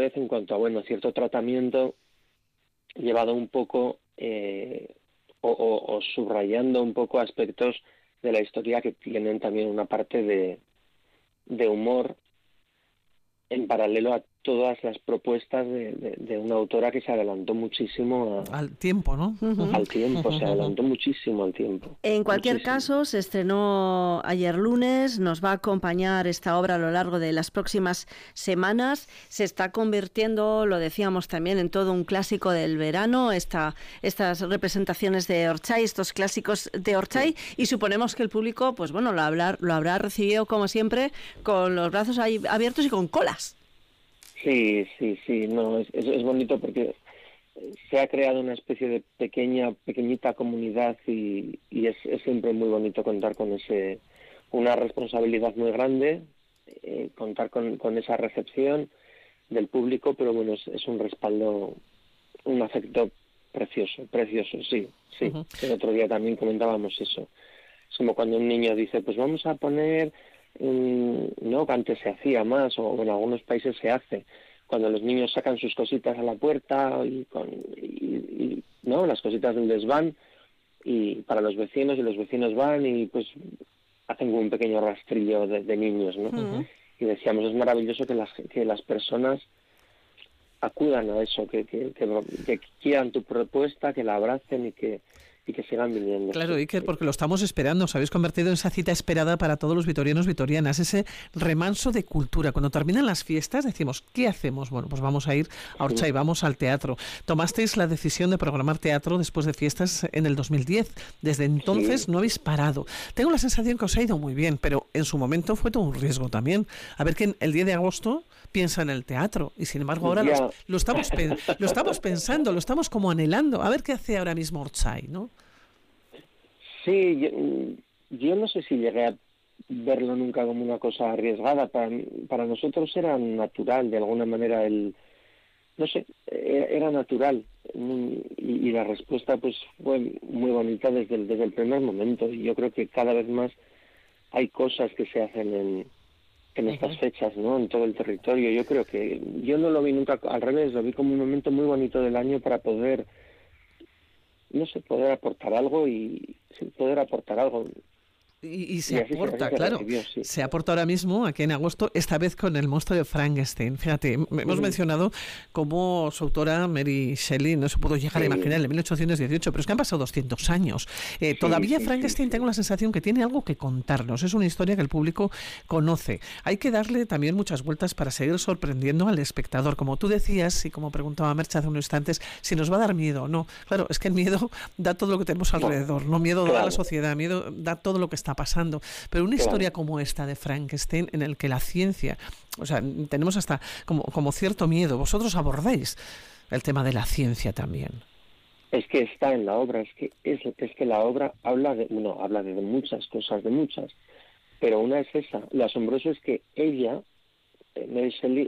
vez en cuanto a, bueno, cierto tratamiento llevado un poco o subrayando un poco aspectos de la historia que tienen también una parte de humor en paralelo a todas las propuestas de una autora que se adelantó muchísimo al tiempo, ¿no? al tiempo, se adelantó muchísimo al tiempo. En cualquier Muchísimo. caso, se estrenó ayer lunes, nos va a acompañar esta obra a lo largo de las próximas semanas, se está convirtiendo, lo decíamos también, en todo un clásico del verano, estas representaciones de Orchay, estos clásicos de Orchay, y suponemos que el público, pues bueno, lo habrá recibido como siempre, con los brazos abiertos y con colas. Sí, no, es bonito porque se ha creado una especie de pequeñita comunidad y es siempre muy bonito contar con una responsabilidad muy grande, contar con esa recepción del público, pero bueno, es un respaldo, un afecto precioso, sí. Uh-huh. El otro día también comentábamos eso. Es como cuando un niño dice, pues vamos a poner, no, que antes se hacía más, o en algunos países se hace, cuando los niños sacan sus cositas a la puerta y no, las cositas del desván y para los vecinos, y los vecinos van y pues hacen un pequeño rastrillo de niños, ¿no? Uh-huh. Y decíamos, es maravilloso que las personas acudan a eso, que quieran tu propuesta, que la abracen y que sigan viniendo. Claro, Iker, porque lo estamos esperando, os habéis convertido en esa cita esperada para todos los vitorianos, vitorianas, ese remanso de cultura. Cuando terminan las fiestas decimos, ¿qué hacemos? Bueno, pues vamos a ir a Orchay, vamos al teatro. Tomasteis la decisión de programar teatro después de fiestas en el 2010. Desde entonces no habéis parado. Tengo la sensación que os ha ido muy bien, pero en su momento fue todo un riesgo también. A ver que el 10 de agosto piensa en el teatro y sin embargo ahora lo estamos pensando, lo estamos como anhelando. A ver qué hace ahora mismo Orchay, ¿no? Sí, yo no sé si llegué a verlo nunca como una cosa arriesgada. Para nosotros era natural, de alguna manera, no sé, era natural. Y la respuesta pues fue muy bonita desde el primer momento. Y yo creo que cada vez más hay cosas que se hacen en estas fechas, ¿no? En todo el territorio. Yo creo que yo no lo vi nunca al revés, lo vi como un momento muy bonito del año para poder, no sé, poder aportar algo y poder aportar algo. Y se aporta, claro, se aporta ahora mismo, aquí en agosto, esta vez con El monstruo de Frankenstein. Fíjate, hemos mencionado cómo su autora, Mary Shelley, no se pudo llegar a imaginar en 1818, pero es que han pasado 200 años. Todavía Frankenstein tengo la sensación que tiene algo que contarnos, es una historia que el público conoce. Hay que darle también muchas vueltas para seguir sorprendiendo al espectador. Como tú decías, y como preguntaba Merche hace unos instantes, si nos va a dar miedo o no. Claro, es que el miedo da todo lo que tenemos alrededor, no miedo da la sociedad, miedo da todo lo que está pasando, pero una historia como esta de Frankenstein en el que la ciencia, o sea, tenemos hasta como cierto miedo. Vosotros abordáis el tema de la ciencia también. Es que está en la obra, es que la obra habla de muchas cosas, pero una es esa. Lo asombroso es que ella, Mary Shelley,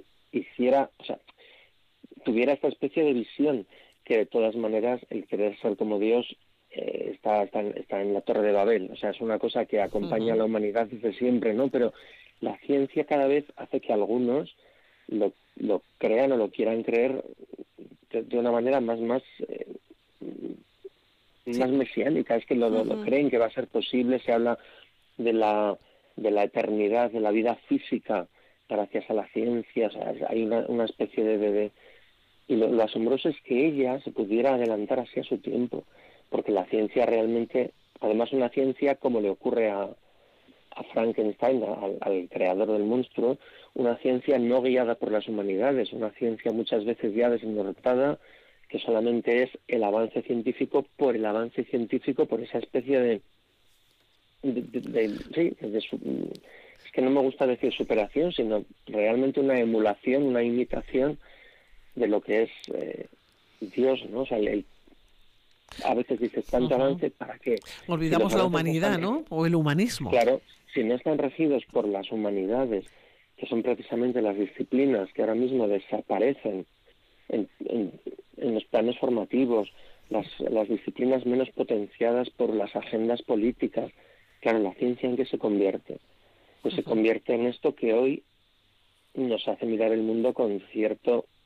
tuviera esta especie de visión, que de todas maneras el querer ser como Dios está en la Torre de Babel. O sea, es una cosa que acompaña a la humanidad desde siempre, ¿no? Pero la ciencia cada vez hace que algunos lo crean o lo quieran creer de una manera más mesiánica. Es que lo creen que va a ser posible. Se habla de la eternidad, de la vida física gracias a la ciencia. O sea, hay una especie de y lo asombroso es que ella se pudiera adelantar así a su tiempo, porque la ciencia realmente, además una ciencia como le ocurre a Frankenstein, al creador del monstruo, una ciencia no guiada por las humanidades, una ciencia muchas veces ya desnortada, que solamente es el avance científico, por esa especie es que no me gusta decir superación, sino realmente una emulación, una imitación de lo que es Dios, ¿no? O sea, a veces dices, tanto avance, ¿para qué? Olvidamos la humanidad, ¿no? O el humanismo. Claro, si no están regidos por las humanidades, que son precisamente las disciplinas que ahora mismo desaparecen en los planes formativos, las disciplinas menos potenciadas por las agendas políticas, claro, la ciencia ¿en qué se convierte? Pues se convierte en esto que hoy nos hace mirar el mundo con cierto